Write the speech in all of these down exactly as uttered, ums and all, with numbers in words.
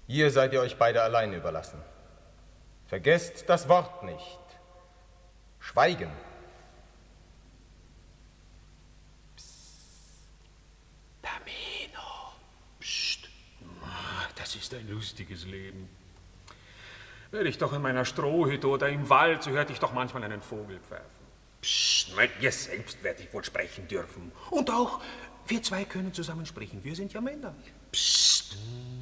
Hier seid ihr euch beide allein überlassen. Vergesst das Wort nicht. Schweigen. Tamino. Psst. Das ist ein lustiges Leben. Wäre ich doch in meiner Strohhütte oder im Wald, so hörte ich doch manchmal einen Vogel pfeifen. Psst, mit mir selbst werde ich wohl sprechen dürfen. Und auch, wir zwei können zusammen sprechen. Wir sind ja Männer. Psst.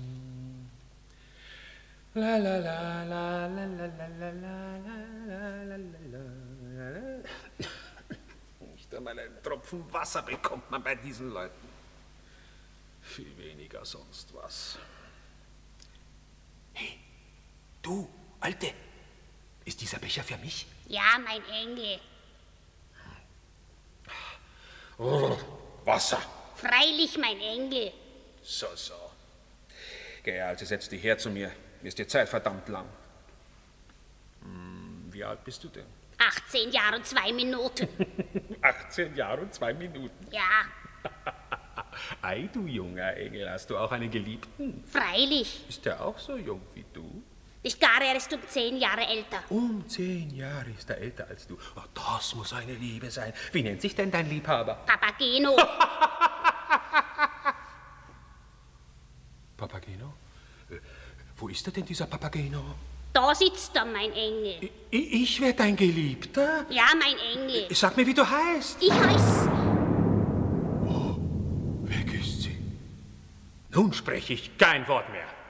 La la la la la la la la la la la la. Nicht einmal einen Tropfen Wasser bekommt man bei diesen Leuten. Viel weniger sonst was. Hey, du, Alte, ist dieser Becher für mich? Ja, mein Engel. Oh, Wasser. Freilich, mein Engel. So, so. Geh, also setz dich her zu mir. Mir ist die Zeit verdammt lang. Hm, wie alt bist du denn? achtzehn Jahre und zwei Minuten. achtzehn Jahre und zwei Minuten. Ja. Ei, du junger Engel, hast du auch einen Geliebten? Freilich. Ist der auch so jung wie du? Ich gar, er ist um zehn Jahre älter. Um zehn Jahre ist er älter als du. Oh, das muss eine Liebe sein. Wie nennt sich denn dein Liebhaber? Papageno. Papageno? Äh, wo ist er denn, dieser Papageno? Da sitzt er, mein Engel. Ich, ich werde dein Geliebter? Ja, mein Engel. Sag mir, wie du heißt. Ich heiß... Oh, weg ist sie. Nun spreche ich kein Wort mehr.